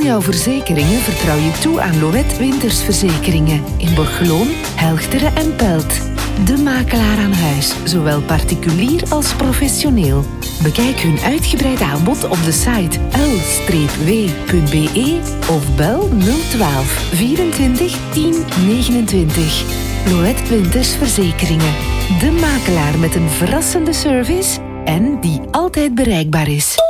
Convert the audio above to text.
jouw verzekeringen vertrouw je toe aan Loët Wintersverzekeringen in Borgeloon, Helchteren en Pelt. De makelaar aan huis, zowel particulier als professioneel. Bekijk hun uitgebreid aanbod op de site l-w.be of bel 012 24 10 29. Loët Wintersverzekeringen. De makelaar met een verrassende service en die altijd bereikbaar is.